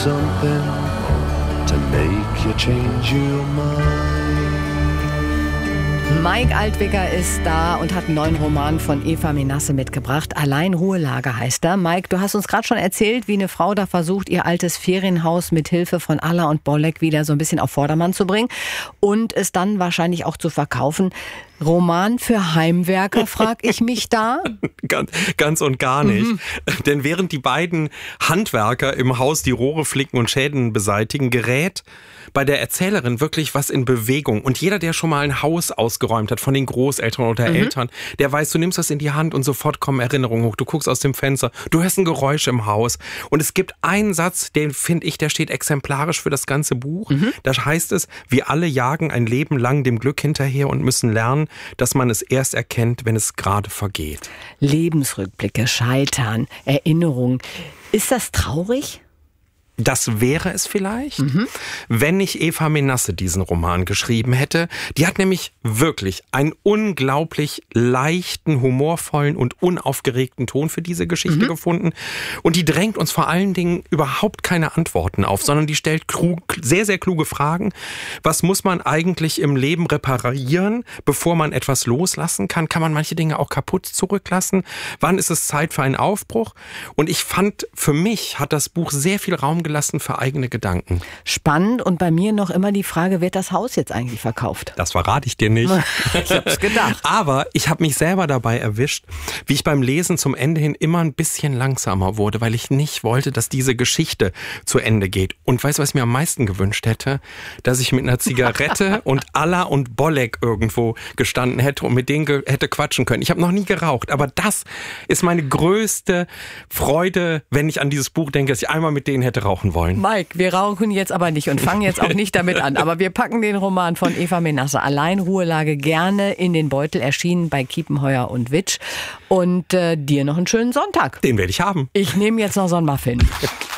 Something to make you change your mind. Mike Altwicker ist da und hat einen neuen Roman von Eva Menasse mitgebracht. Allein Ruhelage heißt er. Mike, du hast uns gerade schon erzählt, wie eine Frau da versucht, ihr altes Ferienhaus mit Hilfe von Alla und Bollek wieder so ein bisschen auf Vordermann zu bringen und es dann wahrscheinlich auch zu verkaufen. Roman für Heimwerker, frag ich mich da? Ganz und gar nicht. Denn während die beiden Handwerker im Haus die Rohre flicken und Schäden beseitigen, gerät bei der Erzählerin wirklich was in Bewegung. Und jeder, der schon mal ein Haus ausgeräumt hat von den Großeltern oder Eltern, der weiß, du nimmst das in die Hand und sofort kommen Erinnerungen hoch. Du guckst aus dem Fenster, du hörst ein Geräusch im Haus. Und es gibt einen Satz, den finde ich, der steht exemplarisch für das ganze Buch. Da heißt es, wir alle jagen ein Leben lang dem Glück hinterher und müssen lernen, dass man es erst erkennt, wenn es gerade vergeht. Lebensrückblicke, Scheitern, Erinnerungen. Ist das traurig? Das wäre es vielleicht, wenn nicht Eva Menasse diesen Roman geschrieben hätte. Die hat nämlich wirklich einen unglaublich leichten, humorvollen und unaufgeregten Ton für diese Geschichte gefunden. Und die drängt uns vor allen Dingen überhaupt keine Antworten auf, sondern die stellt sehr, sehr kluge Fragen. Was muss man eigentlich im Leben reparieren, bevor man etwas loslassen kann? Kann man manche Dinge auch kaputt zurücklassen? Wann ist es Zeit für einen Aufbruch? Und ich fand, für mich hat das Buch sehr viel Raum gelassen für eigene Gedanken. Spannend und bei mir noch immer die Frage, wird das Haus jetzt eigentlich verkauft? Das verrate ich dir nicht. Ich hab's gedacht. Aber ich habe mich selber dabei erwischt, wie ich beim Lesen zum Ende hin immer ein bisschen langsamer wurde, weil ich nicht wollte, dass diese Geschichte zu Ende geht. Und weißt du, was ich mir am meisten gewünscht hätte? Dass ich mit einer Zigarette und Alla und Bollek irgendwo gestanden hätte und mit denen hätte quatschen können. Ich habe noch nie geraucht, aber das ist meine größte Freude, wenn ich an dieses Buch denke, dass ich einmal mit denen hätte rauchen wollen. Mike, wir rauchen jetzt aber nicht und fangen jetzt auch nicht damit an. Aber wir packen den Roman von Eva Menasse, Allein Ruhelage, gerne in den Beutel, erschienen bei Kiepenheuer und Witsch. Und dir noch einen schönen Sonntag. Den werde ich haben. Ich nehme jetzt noch so einen Muffin.